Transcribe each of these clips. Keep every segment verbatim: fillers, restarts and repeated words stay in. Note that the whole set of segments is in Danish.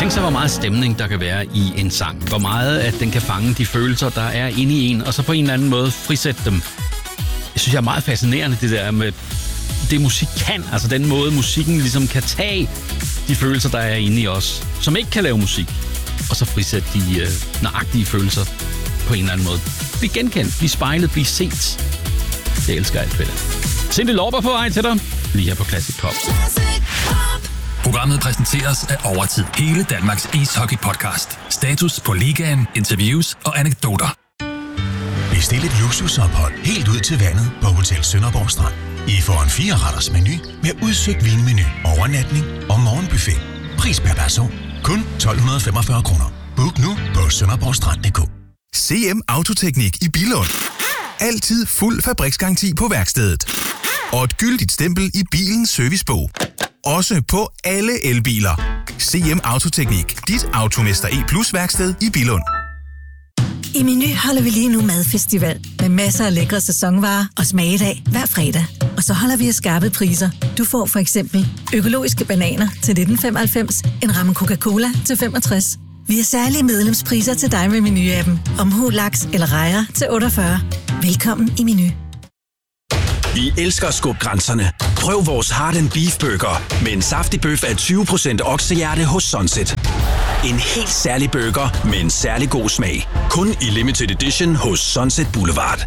Tænk så, hvor meget stemning der kan være i en sang. Hvor meget, at den kan fange de følelser, der er inde i en, og så på en eller anden måde frisætte dem. Jeg synes, jeg er meget fascinerende, det der med det musik kan. Altså den måde, musikken ligesom kan tage de følelser, der er inde i os, som ikke kan lave musik, og så frisætte de øh, nøjagtige følelser på en eller anden måde. Bliv genkendt, bliv spejlet, bliv set. Det elsker alt ved det. Cyndi Lauper på vej til dig, lige her på Classic Pop. Programmet præsenteres af Overtid. Hele Danmarks ishockey-podcast. Status på ligaen, interviews og anekdoter. Bestil et luksusophold helt ud til vandet på Hotel Sønderborg Strand. I får en fire-retters menu med udsøgt vinmenu, overnatning og morgenbuffet. Pris per person kun tolv femogfyrre kroner. Book nu på sønderborgstrand punktum d k. C M Autoteknik i Billund. Altid fuld fabriksgaranti på værkstedet. Og et gyldigt stempel i bilens servicebog. Også på alle elbiler. C M Autoteknik. Dit Automester E Plus værksted i Billund. I Meny holder vi lige nu madfestival med masser af lækre sæsonvarer og smagedag hver fredag. Og så holder vi af skarpe priser. Du får for eksempel økologiske bananer til nitten femoghalvfems, en ramme Coca-Cola til femogtres. Vi har særlige medlemspriser til dig med Meny-appen. Omhu, laks eller rejer til otteogfyrre. Velkommen i Meny. Vi elsker at skubbe grænserne. Prøv vores Heart and Beef Burger med en saftig bøf af tyve procent oksehjerte hos Sunset. En helt særlig burger med en særlig god smag. Kun i limited edition hos Sunset Boulevard.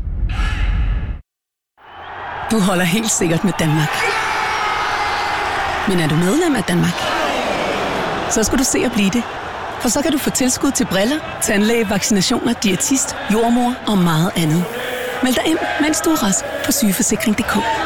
Du holder helt sikkert med Danmark. Men er du medlem af Danmark? Så skal du se at blive det. For så kan du få tilskud til briller, tandlæge, vaccinationer, diætist, jordmor og meget andet. Meld dig ind, mens du er rask på sygeforsikring punktum d k.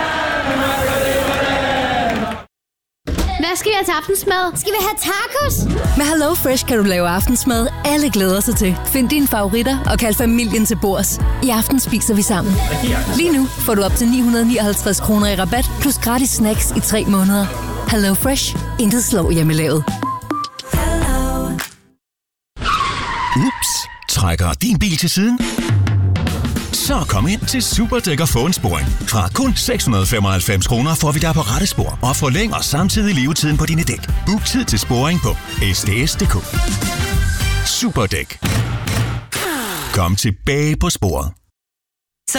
Hvad skal vi have til aftensmad? Skal vi have tacos? Med Hello Fresh kan du lave aftensmad, alle glæder sig til. Find dine favoritter og kald familien til bords. I aften spiser vi sammen. Lige nu får du op til ni hundrede og nioghalvtreds kroner i rabat, plus gratis snacks i tre måneder. Hello Fresh. Intet slår hjemmelavet. Ups, trækker din bil til siden? Så kom ind til Superdæk og få en sporing. Fra kun seks hundrede og femoghalvfems kroner får vi dig på rette spor og forlænger samtidig levetiden på dine dæk. Book tid til sporing på s d s punktum d k. Superdæk. Kom tilbage på sporet.